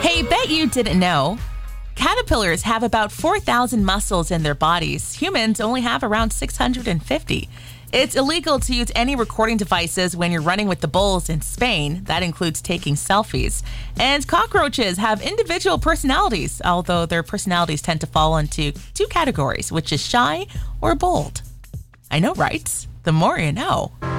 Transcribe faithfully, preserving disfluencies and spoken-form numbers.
Hey, bet you didn't know. Caterpillars have about four thousand muscles in their bodies. Humans only have around six hundred fifty. It's illegal to use any recording devices when you're running with the bulls in Spain. That includes taking selfies. And cockroaches have individual personalities, although their personalities tend to fall into two categories, which is shy or bold. I know, right? The more you know.